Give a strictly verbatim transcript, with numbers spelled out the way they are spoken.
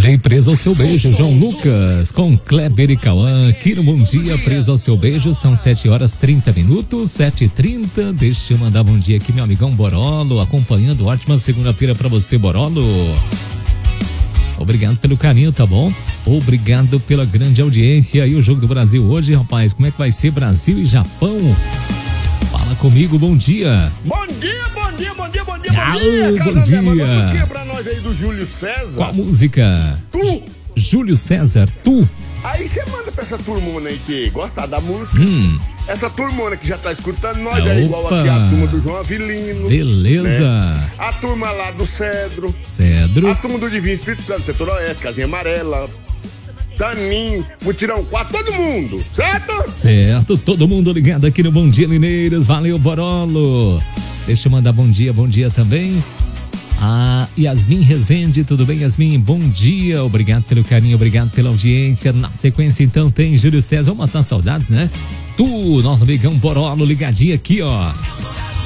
Acordei preso ao seu beijo, João Lucas, com Kleber e Cauã, aqui no Bom Dia, preso ao seu beijo, são sete horas trinta minutos, sete e trinta, deixa eu mandar bom dia aqui, meu amigão Borolo, acompanhando, ótima segunda-feira pra você, Borolo. Obrigado pelo carinho, tá bom? Obrigado pela grande audiência. E o Jogo do Brasil hoje, rapaz, como é que vai ser Brasil e Japão? Fala comigo, bom dia. Bom dia, bom dia, bom dia, bom dia, ah, bom dia. Bom dia. Manda uma música pra nós aí do Júlio César. Qual música? Tu. Júlio César, Tu. Aí você manda pra essa turmona aí que gosta da música. Hum. Essa turmona que já tá escutando nós, Opa. é igual aqui a turma do João Avilino. Beleza. Né? A turma lá do Cedro. Cedro. A turma do Divino Espírito Santo, Setor Oeste, Casinha Amarela. Taninho, Mutirão quatro, todo mundo, certo? Certo, todo mundo ligado aqui no Bom Dia Mineiros, valeu Borolo. Deixa eu mandar bom dia, bom dia também. A Yasmin Rezende, tudo bem, Yasmin? Bom dia, obrigado pelo carinho, obrigado pela audiência. Na sequência, então, tem Júlio César, vamos matar saudades, né? Tu, nosso amigão Borolo, ligadinho aqui, ó.